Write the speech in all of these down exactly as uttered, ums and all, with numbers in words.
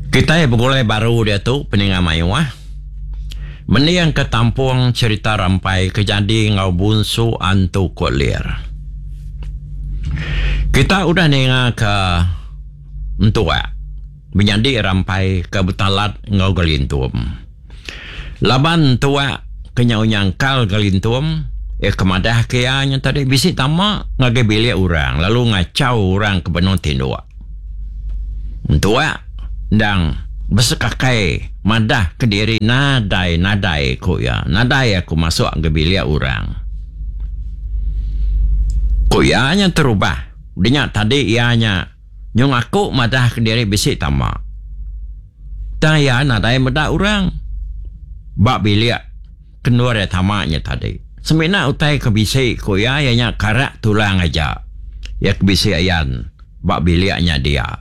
Kita bergulai baru dia tu peningan mayuah. Benda yang ketampung cerita rampai kejadi ngau bunsu antu kolir. Kita udah nenga ke entua. Menyandi rampai ke betalat ngau galintum. Laban tua kenyau nyangkal galintum. Eh kemadah kianya tadi bisi tama ngage bilik orang. Lalu ngacau orang ke benung tindua. Entua dan besekakai madah ke diri nadai nadai ko ya nadai aku masuk ke bilik orang ko ianya terubah dinya tadi ianya nyong aku madah ke diri bisik tamak taya nadai madah orang bak bilik kenua dia tamaknya tadi semina utai ke bisik ko ya ianya karak tulang aja ya ke bisik ayan bak biliknya dia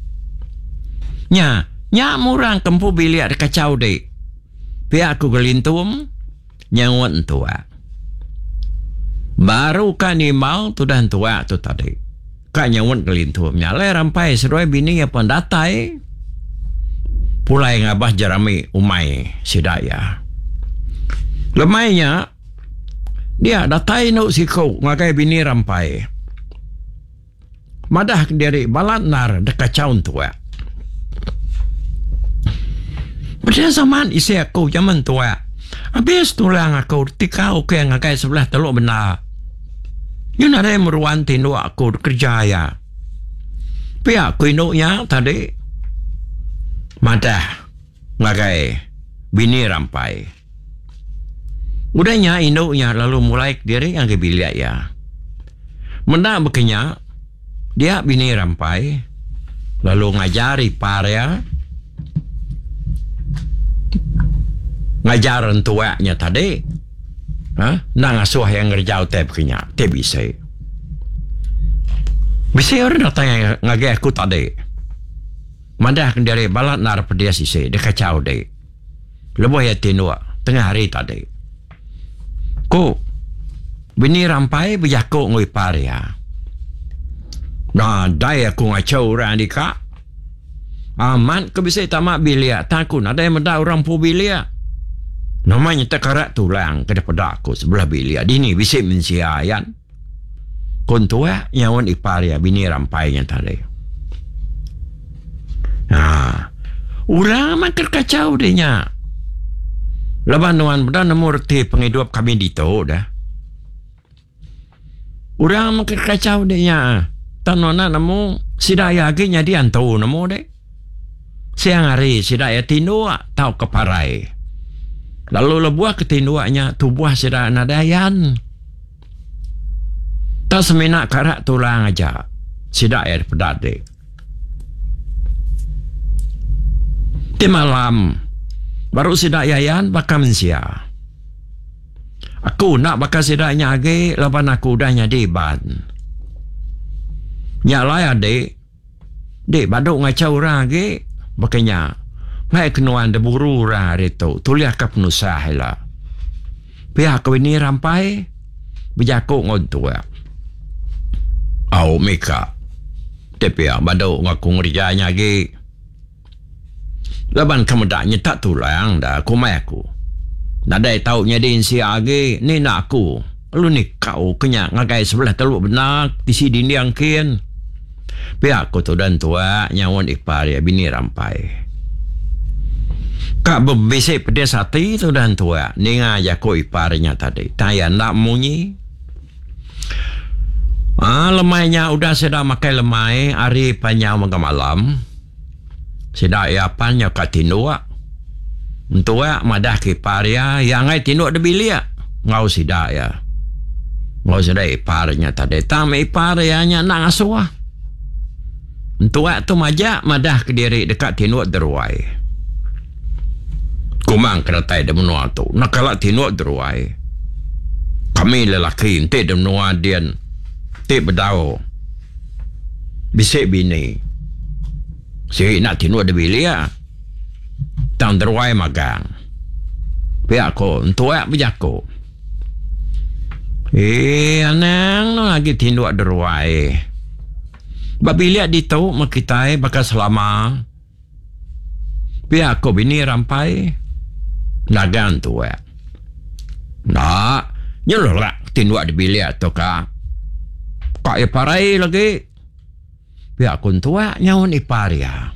nya nya murang kempu bilik kacau dek. Pihak aku gelintum nyawat tua. Baru kan imau tu dan tua tu tadi. Kan nyawat gelintum nyalai rampai seruai bini yang pendatai. Pulai ngabah jerami umai sidaya. Lemainya dia datai nuk sikau ngakai bini rampai. Madah dari balat nar dekacau tua. Pada zaman isi aku zaman tua. Habis tulang aku tikau ke ngakai sebelah teluk benar. Yun ada yang meruan tindu aku kerja ya. Pihak aku induknya tadi. Madah ngakai bini rampai. Udahnya induknya lalu mulai diri yang ke bilik ya. Mendak bekenya dia bini rampai. Lalu ngajari parya. Ngajaran tuanya tadi ha? Nak ngasuh yang ngerjau teb kenya teb bisa bisa orang datang yang ngagay aku tadi madah kendari balat nar pedia sisi dia kacau deh lebuh ya tinua tengah hari tadi ku bini rampai berjaku ngui paria nah daya aku ngacau orang di kak aman ke bisa tamak bilik takut ada yang mendak orang pu bilik namanya tak karat tulang ke daripada aku sebelah bilik. Dini bisik mensiayan. Kontua nyawan iparia bini rampainya tadi. Nah, orang makin kacau dehnya. Laban nuan benda nomor ti penghidup kami dito dah. Orang makin kacau dehnya. Tanona namu sidaya aginya diantu namu deh. Siang hari sidaya tino tau keparai. Lalu lebuah ketinduaknya tubuh sedang nadayan. Tak seminak karak tulang aja. Sidak air pedade. Di malam. Baru sidak yayan bakal mensia. Aku nak bakal sidaknya agi. Lepas aku dah nyadi ban. Nyalai adik. Dek baduk ngacau orang agi. Bakanya. Ngai kenuan de buru ra reto tulia kap nusah la pihak ko ini rampai bijako ngontua au meka tepia bado ngaku ngerjanya ge laban kamedaknya tak tulang dah aku mai aku nadai tau nyadin si age ni nak aku lu ni kau kenya ngagai sebelah teluk benak di sini yang kian pihak ko tu dan tua nyawon ipar ya bini rampai kak berbisik pada sati tu dan tua ninga jako iparnya tadi taya nak munyi ah lemainya udah sedang makai lemai hari panjang makan malam sedang iapannya kat tinua tua madah kiparnya yang ai tinua de bilia ngau sidak ya ngau sidak iparnya tadi tam iparnya nak ngasuh tua tu majak madah ke diri dekat tinua deruai kumang keratai de menua tu nak kalak tinuk deruai kami lelaki ente de menua dian te bedau bisik bini si nak tinuk de bilia tang deruai magang pihak ko entuak berjaku eh anang no lagi tinuk deruai babilia di tau makitai bakal selama Pihak ko bini rampai nagan tu ya. Nah, nyelolak tinwak di bilik tu ka. Kak iparai lagi. Pihak kun tua nyawan iparia.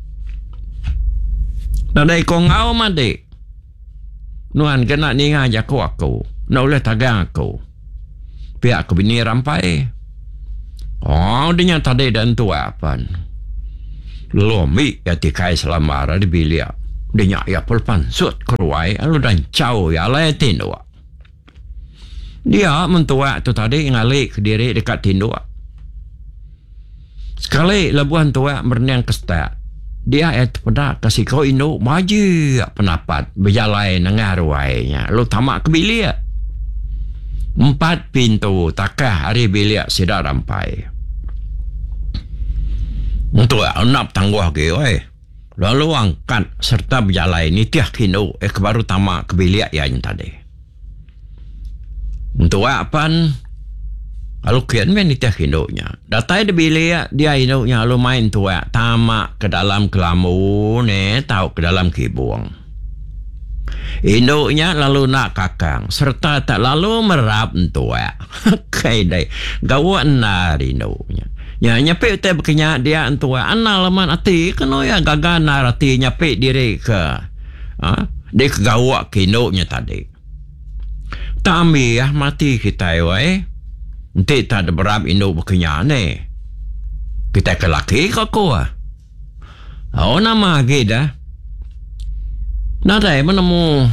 Nadai ko ngau mandi. Nuan kena ninga jaku aku. Na oleh tagang aku. Pihak ko bini rampai. Oh, dia tadi dan tua apa? Lomi ya tikai selamara di bilik. Dia ya pelpan sut keruai lalu dan cau ya lai tindua. Dia mentua tu tadi ngalik ke diri dekat tindua. Sekali lebuhan tua berniang kestat. Dia et pada kasih kau induk maju pendapat berjalan nengah ruainya. Lu tamak ke bilik. Empat pintu takah hari bilik sidak rampai. Untuk anak tangguh ke, oi. Lalu angkat serta berjalan ni tiah kino eh baru tamak ke bilik yang tadi. Untuk apa? Lalu kian men ni tiah kino nya. Datai di bilik dia kino nya lalu main tua tamak ke dalam kelamu ne tahu ke dalam kibuang. Induknya lalu nak kakang serta tak lalu merap tua. Kayak dai gawak nari induknya. Ya nyapik te berkenyak dia tua anal leman ati kena ya gagal narati nyapik diri ke ha dia kegawak ke induknya tadi. Tami ya mati kita wai. Nanti tak ada berap induk berkenyak ni. Kita ke laki ke aku ah. Oh nama lagi dah. Nadai menemu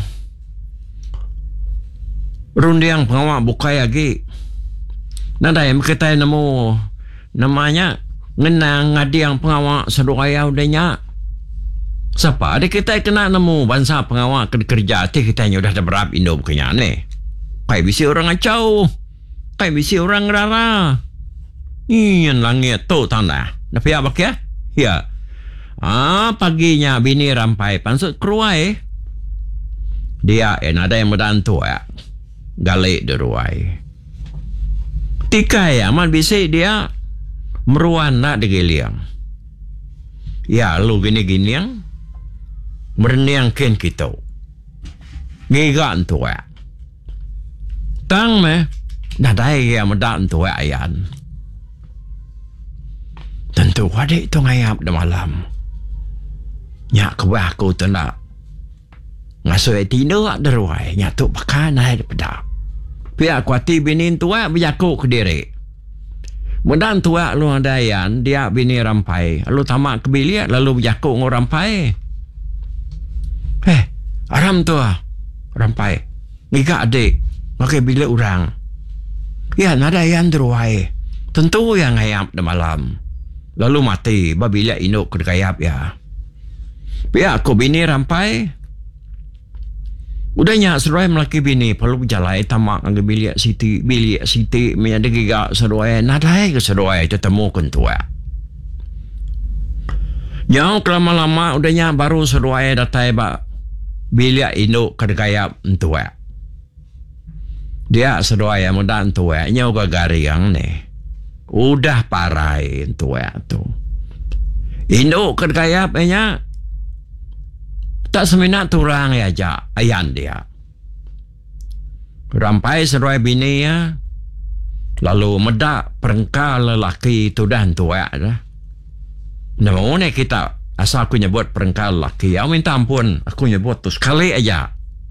rundiang pengawak bukai lagi. Nadai kita nemu namanya ngenang ngadiang pengawak seduaya udahnya. Siapa ada kita kena nemu bangsa pengawak kerja ti kita nya udah ada berap Indo bukannya ni. Kai bisi orang acau. Kai bisi orang rara. Iyan langit tu tanda. Napi apa ya? Ya. Ah, paginya bini rampai pansut keruai. Dia en ada yang mendantu ya. Galik deruai. Tikai aman bisik dia meruan nak digiliang. Ya lu gini-gini yang merniang ken kita. Ngigak tu ya. Tang me nadai yang mendantu ya ayan. Tentu adik tu ngayap di malam. Nyak kebah aku tu nak ngasuh tino ada ruai. Nyak tu pakai naik daripada. Pihak kuati bini tua berjakuk ke diri. Mudah tua lu adayan dia bini rampai. Lalu tamak ke bilik lalu berjakuk ngor rampai. Eh, aram tua rampai. Ngigak adik. Makai bilik orang. Ya nadayan ruai. Tentu yang ngayap di malam. Lalu mati babilik induk kedekayap ya. Pihak aku bini rampai. Udahnya seruai melaki bini perlu berjalan tamak angge bilik siti bilik siti menyada gigak seruai nadai ke seruai ketemu kentua. Yang kelama-lama udahnya baru seruai datai ba bilik induk kedekayap entua. Dia seruai yang muda entua nya uga gariang ni. Udah parai entua tu. Induk kedekayap nya tak seminat turang ya aja ayan dia. Rampai seruai bini ya. Lalu medak perengkal lelaki tu dan tua dah. Namun kita asal aku nyebut perengkal lelaki. Aku minta ampun. Aku nyebut tu sekali aja.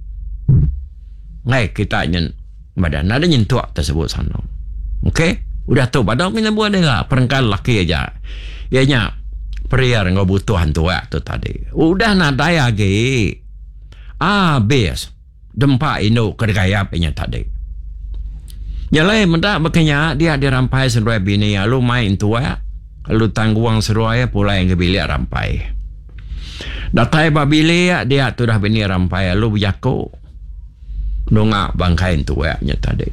Ngai kita nyen badan ada nyentuak tersebut sana. Okey? Udah tu badan aku nyebut dia lah perengkal lelaki aja. Ianya pria yang butuhan tua tu tadi. Udah nadai lagi. Habis. Dempak induk kedekayapnya tadi. Yalah mendak berkenyak dia dirampai seruai bini. Lalu main tua. Lalu tangguang seruai pula yang ke bilik rampai. Datai ba bilik dia tu dah bini rampai. Lalu berjakuk. Nongak bangkain tuanya tadi.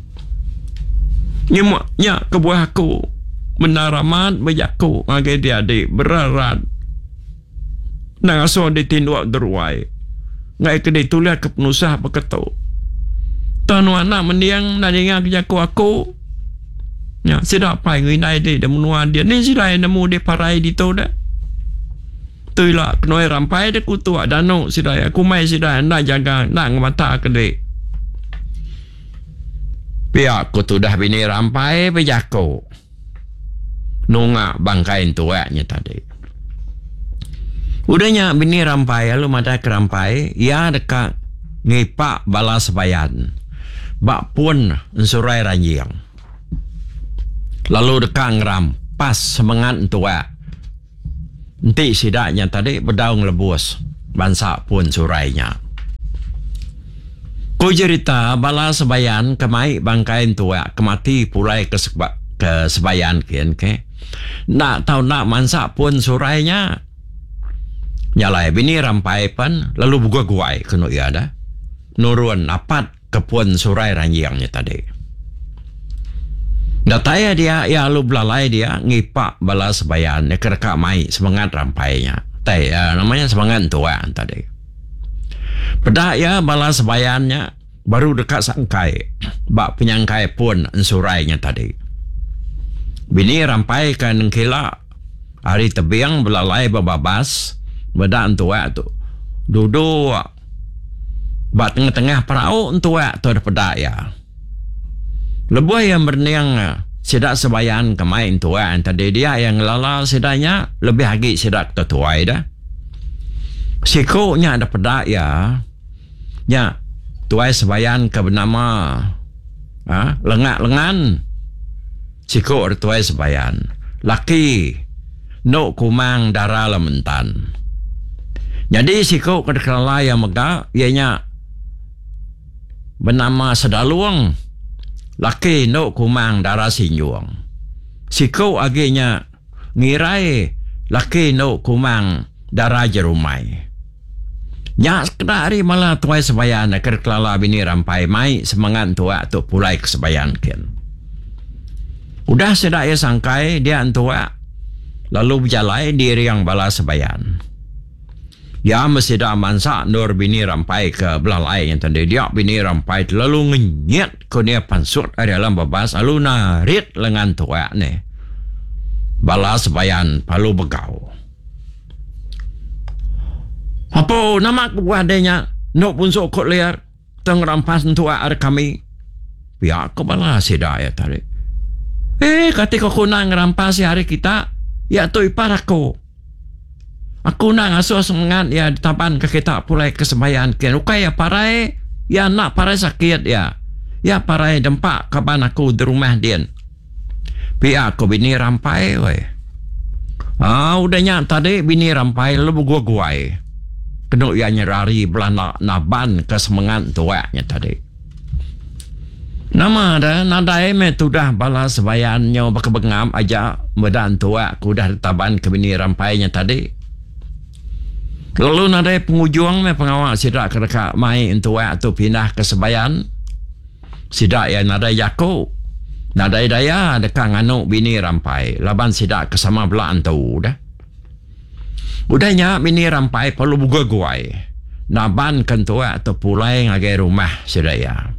Nyemaknya kebuah aku. Menaraman berjaku ngagai dia adik berarat nang aso ditinduk deruai ngai ke ditulis ke penusah beketu tanu anak mendiang nadinga kejaku aku ya sedap pai ngai dai de menua dia ni sidai nemu de parai di tu dah tu lah kenoi rampai dia kutua danuk sidai aku mai sidai nak jaga nak mata kedek pihak ku tu dah bini rampai pejako nunga bangkain tuanya tadi udahnya bini rampai lalu mata kerampai ya dekat ngipak balas bayan bak pun surai ranjing lalu dekat ngerampas semangat tua nanti sidaknya tadi berdaung lebus bansa pun surainya ku cerita balas bayan kemai bangkain tua kemati pulai ke, seba, ke sebayan kian ke nak tahu nak mansa pun surainya nyalai bini rampai pan lalu buka guai kena ia ada nurun apat ke pun surai ranjingnya tadi dataya dia ya lu belalai dia ngipak balas bayan ya kereka mai semangat rampainya tay ya, namanya semangat tua tadi pedak ya balas bayannya baru dekat sangkai bak penyangkai pun surainya tadi bini rampai kan kila hari tebiang belalai bababas bedak tua tu duduk bak tengah-tengah perahu tua tu ada pedak ya lebuh yang berniang sidak sebayan kemain tua tadi dia yang lala sidanya lebih lagi sidak tertuai dah sikoknya ada pedak ya nya tuai sebayan ke bernama ha? Lengak lengan sikok tuai sebayan laki no kumang darah lementan jadi sikok kedekala yang megah ianya bernama sedaluang laki no kumang darah sinjuang sikok aginya ngirai laki no kumang darah jerumai nya kedari malah tuai sebayan akan kelala bini rampai mai semangat tua tu pulai ke sebayan ken udah sedak ya sangkai dia tua lalu berjalai diri yang bala sebayan ya mesti dah mansa nur bini rampai ke belalai yang tadi dia bini rampai lalu ngenyet ko dia pansut ada dalam babas lalu narit lengan tua ni bala sebayan palu begau apa nama aku adanya nak pun sok kot liar teng rampas tua ada kami pihak ke bala sedak ya tadi eh ketika aku nak rampas hari kita ya tu ipar aku aku nak ngasuh semangat ya di taban ke kita pulai kesembayan kian ukai ya parai ya nak parai sakit ya ya parai dempak kapan aku di rumah dia pihak aku bini rampai we ah udahnya tadi bini rampai lu gua guai kena ia nyerari belana naban ke semangat tuanya tadi nama ada nada eme tu dah bala sebayannya bakebengam aja medan tua aku dah taban ke bini rampainya tadi lalu nada pengujung me pengawal sidak kereka mai tua tu pindah ke sebayan sidak ya nada yako nada daya dekat nganu bini rampai laban sidak kesama belaan tu dah udahnya bini rampai perlu buka guai naban kan tua tu pulai ngagai rumah sidaya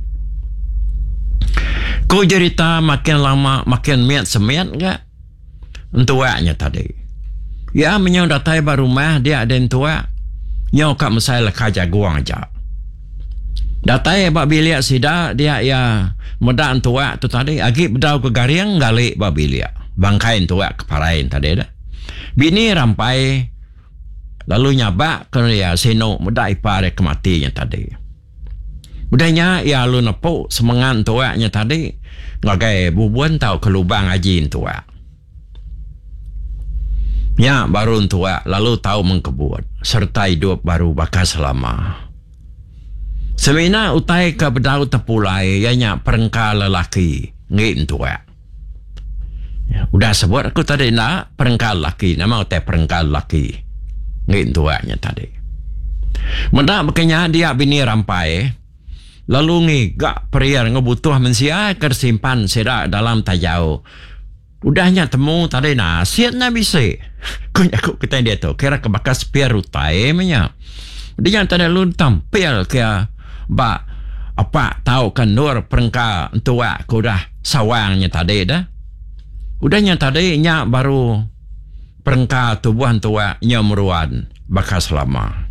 kau cerita makin lama makin miat semiat enggak tuanya tadi ya menyau datai baru rumah dia ada tua nyau kat mesai lekah jaguang aja datai bak bilik sida dia ya medan tua tu tadi agi bedau ke gariang galik bak bilik bangkain tua keparain tadi dah bini rampai lalu nyabak kena ya seno medai pare kematinya tadi udahnya ya lu nepuk semangat tuanya tadi ngagai bubuan tahu ke lubang ajin tua ya baru tua lalu tahu mengkebut serta hidup baru bakal selama semina utai ke bedau tepulai ianya perengka lelaki ngin tua ya, udah sebut aku tadi nak perengka lelaki nama utai perengka lelaki ngin tuanya tadi mendak makanya dia bini rampai lalu ngigak periar ngebutuh mensia kersimpan sedak dalam tajau udahnya temu tadi nasihat na bisa kunya aku kata dia tu kira kebakas piarutai menya dia yang tadi lu tampil ke ba apa tahu kan nur perengka tua ku dah sawangnya tadi dah udahnya tadi nya baru perengka tubuhan tua nyamruan bakas lama.